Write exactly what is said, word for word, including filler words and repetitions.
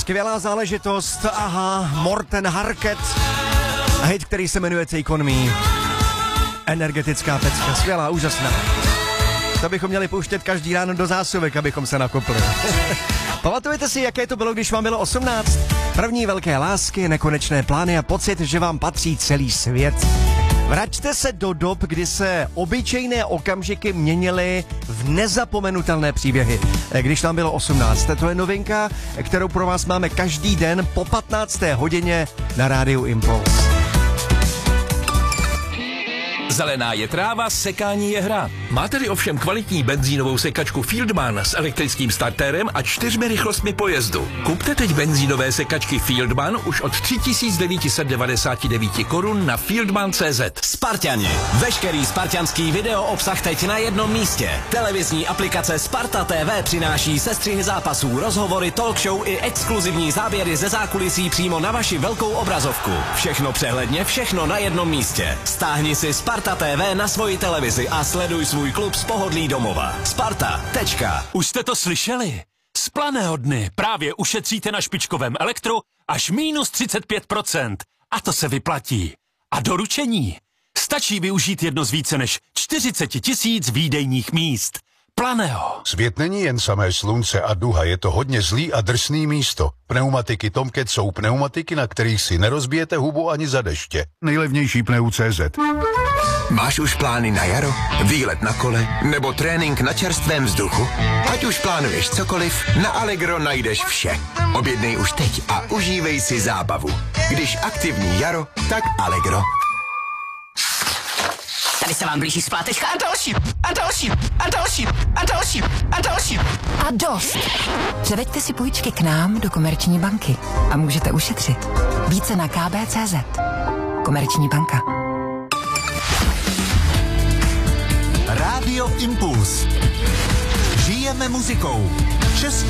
Skvělá záležitost, aha, Morten Harket. A hit, který se jmenuje Take On Me. Energetická pecka, skvělá, úžasná. To bychom měli pouštět každý ráno do zásuvek, abychom se nakopli. Pamatujete si, jaké to bylo, když vám bylo osmnáct? První velké lásky, nekonečné plány a pocit, že vám patří celý svět. Vraťte se do dob, kdy se obyčejné okamžiky měnily v nezapomenutelné příběhy. Když nám bylo osmnáct, to je novinka, kterou pro vás máme každý den po patnácté hodině na rádiu Impuls. Zelená je tráva, sekání je hra. Máte-li ovšem kvalitní benzínovou sekačku Fieldman s elektrickým startérem a čtyřmi rychlostmi pojezdu. Kupte teď benzínové sekačky Fieldman už od tři tisíce devět set devadesát devět korun na fieldman tečka cé zet. Sparťani. Veškerý spartianský video obsah teď na jednom místě. Televizní aplikace Sparta T V přináší sestřihy zápasů, rozhovory, talk show i exkluzivní záběry ze zákulisí přímo na vaši velkou obrazovku. Všechno přehledně, všechno na jednom místě. Stáhni si Sparta T V na svoji televizi a sleduj svůj klub z pohodlí domova. Sparta. Tečka. Už jste to slyšeli? Z Planého dny právě ušetříte na špičkovém elektru až minus třicet pět procent. A to se vyplatí. A doručení. Stačí využít jedno z více než čtyřicet tisíc výdejních míst. Planého. Svět není jen samé slunce a duha, je to hodně zlý a drsný místo. Pneumatiky Tomcat jsou pneumatiky, na kterých si nerozbijete hubu ani za deště. Nejlevnější pneu tečka cé zet. Máš už plány na jaro? Výlet na kole? Nebo trénink na čerstvém vzduchu? Ať už plánuješ cokoliv, na Allegro najdeš vše. Objednej už teď a užívej si zábavu. Když aktivní jaro, tak Allegro. Tady se vám blíží splátečka a další, a další, a další, a další, a další. A dost. Převeďte si půjčky k nám do Komerční banky a můžete ušetřit. Více na ká bé tečka cé zet. Komerční banka. Rádio Impuls. Žijeme muzikou. Český